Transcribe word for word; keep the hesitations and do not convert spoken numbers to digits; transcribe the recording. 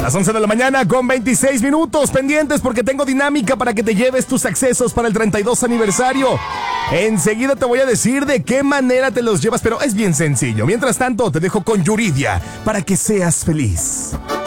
Las once de la mañana con veintiséis minutos, pendientes porque tengo dinámica para que te lleves tus accesos para el treinta y dos aniversario. Enseguida te voy a decir de qué manera te los llevas, pero es bien sencillo. Mientras tanto, te dejo con Yuridia para que seas feliz.